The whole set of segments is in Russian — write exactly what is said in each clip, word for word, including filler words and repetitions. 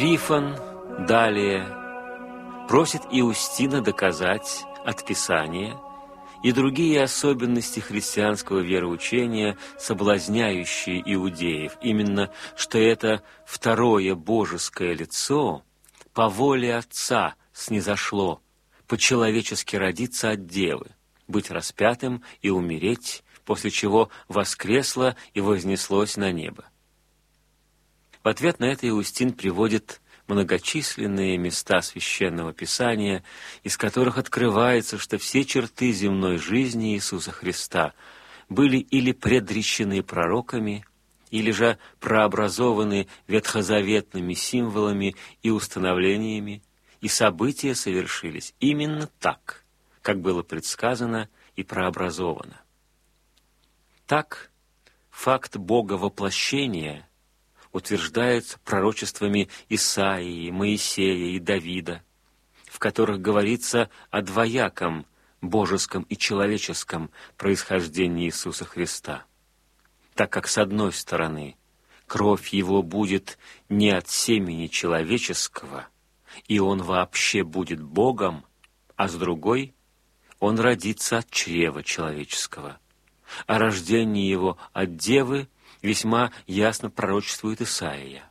Трифон далее просит Иустина доказать от Писания и другие особенности христианского вероучения, соблазняющие иудеев, именно что это второе божеское лицо по воле Отца снизошло, по-человечески родиться от Девы, быть распятым и умереть, после чего воскресло и вознеслось на небо. В ответ на это Иустин приводит многочисленные места Священного Писания, из которых открывается, что все черты земной жизни Иисуса Христа были или предречены пророками, или же прообразованы ветхозаветными символами и установлениями, и события совершились именно так, как было предсказано и прообразовано. Так, факт Бога воплощения утверждается пророчествами Исаии, Моисея и Давида, в которых говорится о двояком божеском и человеческом происхождении Иисуса Христа, так как, с одной стороны, кровь Его будет не от семени человеческого, и Он вообще будет Богом, а с другой, Он родится от чрева человеческого. О рождении Его от Девы весьма ясно пророчествует Исаия.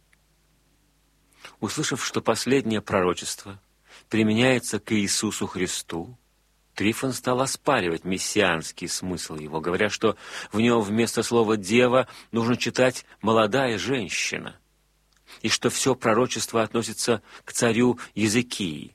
Услышав, что последнее пророчество применяется к Иисусу Христу, Трифон стал оспаривать мессианский смысл его, говоря, что в нем вместо слова «дева» нужно читать «молодая женщина», и что все пророчество относится к царю Езекии.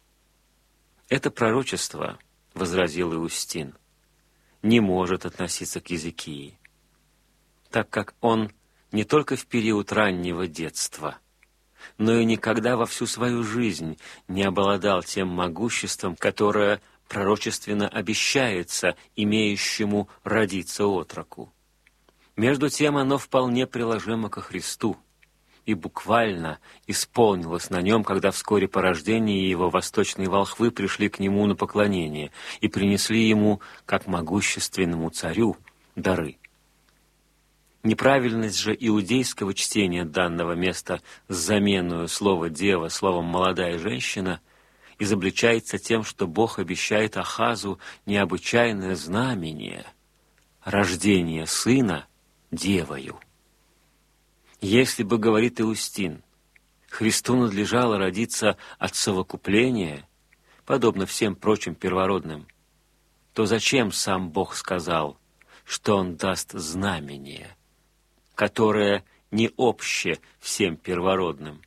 Это пророчество, возразил Иустин, не может относиться к Езекии, так как он не только в период раннего детства, но и никогда во всю свою жизнь не обладал тем могуществом, которое пророчественно обещается имеющему родиться отроку. Между тем оно вполне приложимо ко Христу и буквально исполнилось на нем, когда вскоре по рождении его восточные волхвы пришли к нему на поклонение и принесли ему, как могущественному царю, дары. Неправильность же иудейского чтения данного места с заменою слова «дева» словом «молодая женщина» изобличается тем, что Бог обещает Ахазу необычайное знамение — рождение сына девою. Если бы, говорит Иустин, Христу надлежало родиться от совокупления, подобно всем прочим первородным, то зачем сам Бог сказал, что Он даст знамение, которое не обще всем первородным,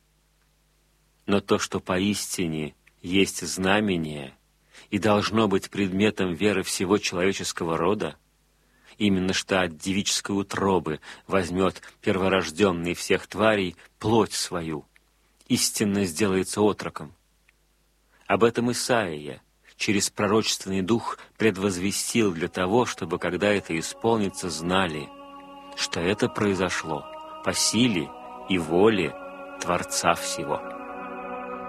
но то, что поистине есть знамение и должно быть предметом веры всего человеческого рода, именно что от девической утробы возьмет перворожденный всех тварей плоть свою, истинно сделается отроком. Об этом Исаия через пророчественный дух предвозвестил для того, чтобы, когда это исполнится, знали, что это произошло по силе и воле Творца всего.